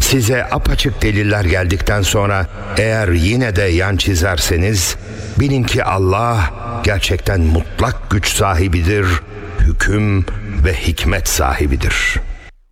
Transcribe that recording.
Size apaçık deliller geldikten sonra eğer yine de yan çizerseniz bilin ki Allah gerçekten mutlak güç sahibidir, hüküm ve hikmet sahibidir.